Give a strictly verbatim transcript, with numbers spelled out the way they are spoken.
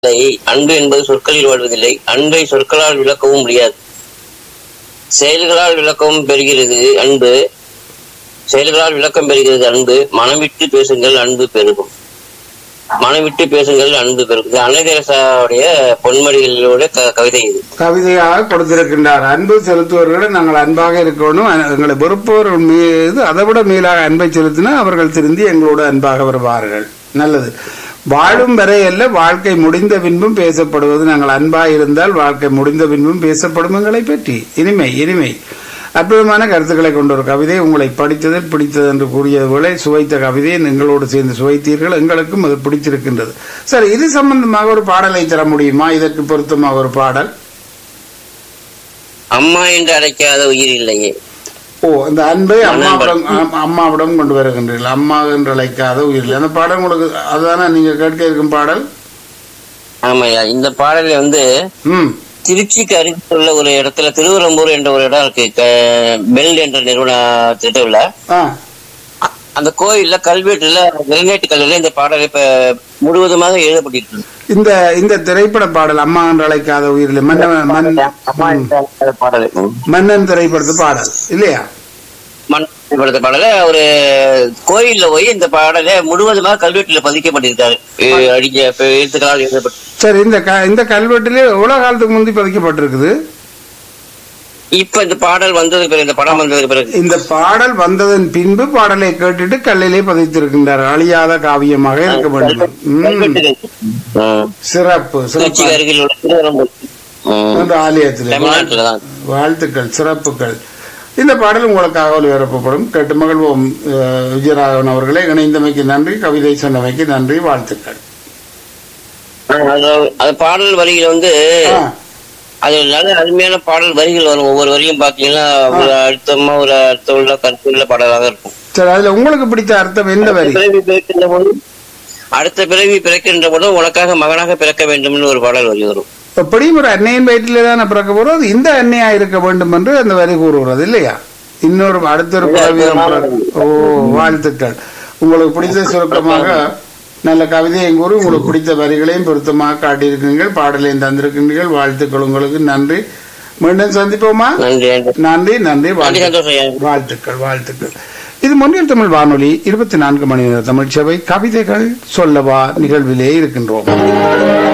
அன்பு என்பது சொற்களில் வாழ்வதில்லை. அன்பை சொற்களால் விளக்கவும் முடியாது, செயல்களால் விளக்கவும் பெறுகிறது அன்பு. செயல்களால் விளக்கம் பெறுகிறது அன்பு. மனம் விட்டு பேசுங்கள் அன்பு பெருகும். மனம் விட்டு பேசுங்கள் அன்பு பெருகும். அன்னை தெரசாவுடைய பொன்மொழிகளோட கவிதை இது. கவிதையாக கொடுத்திருக்கின்றார். அன்பு செலுத்துவர்களை நாங்கள் அன்பாக இருக்கணும். எங்களை வெறுப்பவர் மீது அதை விட மேலாக அன்பை செலுத்தினா அவர்கள் திருந்தி எங்களோடு அன்பாக வருவார்கள். நல்லது. வாழும் வரை அல்ல, வாழ்க்கை முடிந்த பின்பும் பேசப்படுவது. நாங்கள் அன்பாக இருந்தால் வாழ்க்கை முடிந்த பின்பும் பேசப்படும் எங்களை பற்றி. இனிமை இனிமை அற்புதமான கருத்துக்களை கொண்ட ஒரு கவிதை. உங்களை படித்ததில் பிடித்தது என்று கூறியது போல சுவைத்த கவிதையை எங்களோடு சேர்ந்து சுவைத்தீர்கள். எங்களுக்கும் அது பிடிச்சிருக்கின்றது. சரி, இது சம்பந்தமாக ஒரு பாடலை தர முடியுமா? இதற்கு பொருத்தமாக ஒரு பாடல். அம்மா என்று அழைக்காத உயிர் இல்லையே. ஓ, இந்த அன்பை அம்மாவிடம் அம்மாவிடம் கொண்டு வருகின்றீர்கள். அம்மா என்று அழைக்காத உயிர் இல்லை. அந்த பாடல் உங்களுக்கு அதுதானே நீங்க கேட்க இருக்கும் பாடல்? ஆமாய்யா, இந்த பாடலை வந்து ம் திருச்சிக்கு அருகில் உள்ள ஒரு இடத்துல திருவரம்பூர் என்ற ஒரு இடம் இருக்கு, பெல் என்ற நிறுவனத்திட்ட உள்ள அந்த கோயில்ல கல்வெட்டுல கிரனைட் கல்லுல இந்த பாடல் இப்ப முழுவதுமாக எழுதப்பட்டிருக்கு. இந்த இந்த திரைப்பட பாடல் அம்மா என்று அழைக்காத உயிரில் மன்னன் திரைப்படத்து பாடல் இல்லையா? மன்னன் பாடல ஒரு கோயில்ல போய் இந்த பாடலை முழுவதுமாக கல்வெட்டுல பதிக்கப்பட்டிருக்காரு. அடிக்க எழுத்துக்களால் எழுதப்பட்டு. சரி, இந்த இந்த கல்வெட்டிலே எவ்வளவு காலத்துக்கு முந்தி பதிக்கப்பட்டிருக்குது? இப்ப இந்த பாடல் வந்தது பிறகு, இந்த படம் வந்ததுக்கு பிறகு, இந்த பாடல் வந்ததன் பின்பு பாடலை கேட்டுட்டு கல்லிலே பதித்திருக்கின்றார். அழியாத காவியமாக இருக்க வேண்டும். சிறப்பு சிறப்பு. ஆலயத்தில் வாழ்த்துக்கள், சிறப்புகள். இந்த பாடல் உங்களுக்காக ஒளிபரப்பப்படும். கேட்டு மகிழ்வோம். விஜயராகவன் அவர்களே, இணைந்தமைக்கு நன்றி, கவிதை சொன்னமைக்கு நன்றி, வாழ்த்துக்கள். பாடல் வரியில வந்து அது நல்ல அருமையான பாடல் வரிகள் வரும். ஒவ்வொரு வரியும் பாத்தீங்கன்னா ஒரு அர்த்தமா ஒரு அர்த்தமுள்ள கருத்துள்ள பாடலாக இருக்கும். சரி, அதுல உங்களுக்கு பிடித்த அர்த்தம் எந்த வரி? பிறக்கின்ற போது அடுத்த பிறவி பிறக்கின்ற போது உனக்காக மகனாக பிறக்க வேண்டும் ஒரு பாடல் வரி வரும். எப்படியும் ஒரு அன்னையின் வயிற்றிலே தான் பிறக்க போறது, இந்த அன்னையா இருக்க வேண்டும் என்று அந்த வரி கூறுகிறது இல்லையா? இன்னொரு அடுத்த ஒரு பிறவி. ஓ, வாழ்த்துக்கள். உங்களுக்கு பிடித்த சுருக்கமாக நல்ல கவிதையும் கூறி உங்களுக்கு பிடித்த வரிகளையும் பொருத்தமாக காட்டியிருக்கிறீர்கள், பாடலையும் தந்திருக்கிறீர்கள். வாழ்த்துக்கள், உங்களுக்கு நன்றி. மீண்டும் சந்திப்போமா? நன்றி நன்றி, வாழ்த்துக்கள் வாழ்த்துக்கள். இது மொழியில் தமிழ் வானொலி இருபத்தி நான்கு மணி நேர தமிழ் சேவை. கவிதைகள் சொல்லவா நிகழ்விலே இருக்கின்றோம்.